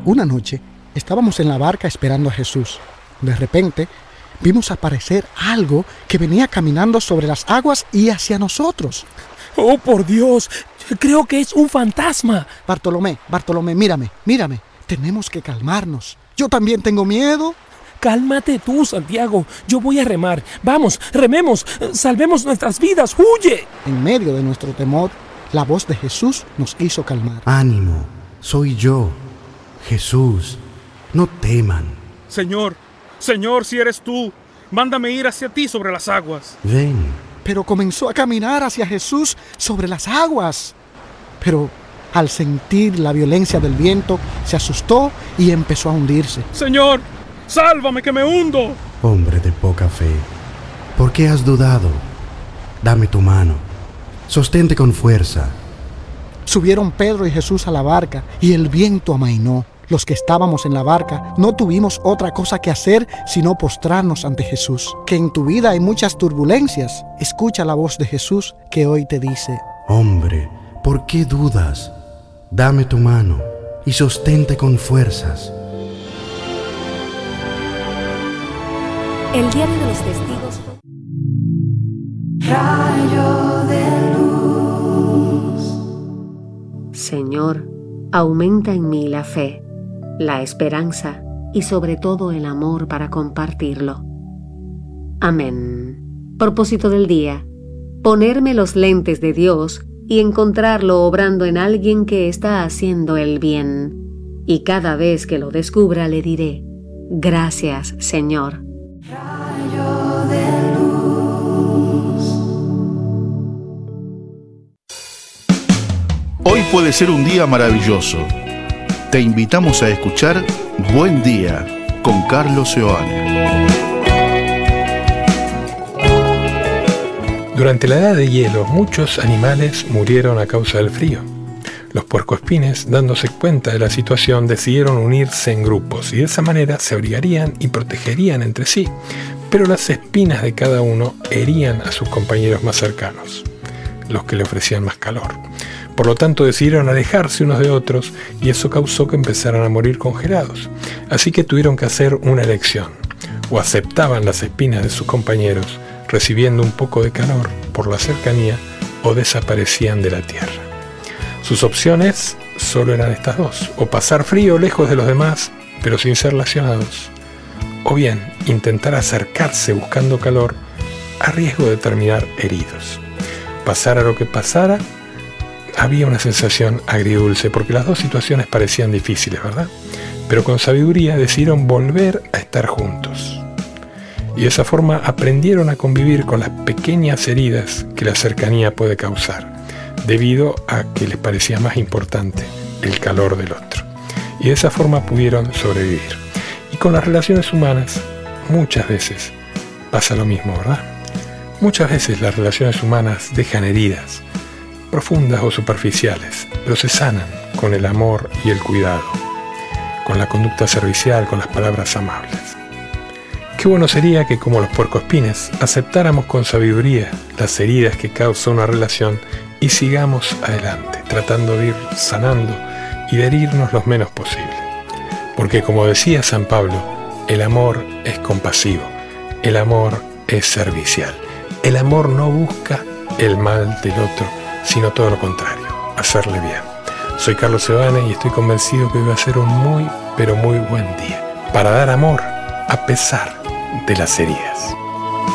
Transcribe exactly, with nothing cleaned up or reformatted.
Una noche estábamos en la barca esperando a Jesús. De repente vimos aparecer algo que venía caminando sobre las aguas y hacia nosotros. ¡Oh, por Dios! Creo que es un fantasma. Bartolomé, Bartolomé, mírame, mírame. Tenemos que calmarnos. Yo también tengo miedo. Cálmate tú, Santiago. Yo voy a remar. Vamos, rememos. Salvemos nuestras vidas. ¡Huye! En medio de nuestro temor, la voz de Jesús nos hizo calmar. Ánimo, soy yo, Jesús. No teman. Señor, Señor, si eres tú, mándame ir hacia ti sobre las aguas. Ven. Pero comenzó a caminar hacia Jesús sobre las aguas. Pero al sentir la violencia del viento, se asustó y empezó a hundirse. Señor, sálvame que me hundo. Hombre de poca fe, ¿por qué has dudado? Dame tu mano. Sostente con fuerza. Subieron Pedro y Jesús a la barca y el viento amainó. Los que estábamos en la barca no tuvimos otra cosa que hacer sino postrarnos ante Jesús. Que en tu vida hay muchas turbulencias. Escucha la voz de Jesús que hoy te dice: Hombre, ¿por qué dudas? Dame tu mano y sostente con fuerzas. El diario de los testigos fue... Rayo de luz. Señor, aumenta en mí la fe, la esperanza y sobre todo el amor para compartirlo. Amén. Propósito del día: ponerme los lentes de Dios y encontrarlo obrando en alguien que está haciendo el bien. Y cada vez que lo descubra le diré: gracias, Señor. Rayo de luz. Hoy puede ser un día maravilloso. Te invitamos a escuchar Buen Día con Carlos Seoane. Durante la edad de hielo, muchos animales murieron a causa del frío. Los puercoespines, dándose cuenta de la situación, decidieron unirse en grupos y de esa manera se abrigarían y protegerían entre sí, pero las espinas de cada uno herían a sus compañeros más cercanos, los que le ofrecían más calor. Por lo tanto, decidieron alejarse unos de otros y eso causó que empezaran a morir congelados. Así que tuvieron que hacer una elección: o aceptaban las espinas de sus compañeros, recibiendo un poco de calor por la cercanía, o desaparecían de la tierra. Sus opciones solo eran estas dos: o pasar frío lejos de los demás, pero sin ser lesionados, o bien intentar acercarse buscando calor a riesgo de terminar heridos. Pasara lo que pasara, había una sensación agridulce, porque las dos situaciones parecían difíciles, ¿verdad? Pero con sabiduría decidieron volver a estar juntos. Y de esa forma aprendieron a convivir con las pequeñas heridas que la cercanía puede causar, debido a que les parecía más importante el calor del otro. Y de esa forma pudieron sobrevivir. Y con las relaciones humanas, muchas veces pasa lo mismo, ¿verdad? Muchas veces las relaciones humanas dejan heridas, profundas o superficiales, pero se sanan con el amor y el cuidado, con la conducta servicial, con las palabras amables. Qué bueno sería que, como los puercoespines, aceptáramos con sabiduría las heridas que causa una relación y sigamos adelante, tratando de ir sanando y de herirnos lo menos posible. Porque, como decía San Pablo, el amor es compasivo, el amor es servicial. El amor no busca el mal del otro, sino todo lo contrario, hacerle bien. Soy Carlos Seoane y estoy convencido que hoy va a ser un muy, pero muy buen día para dar amor a pesar de las heridas.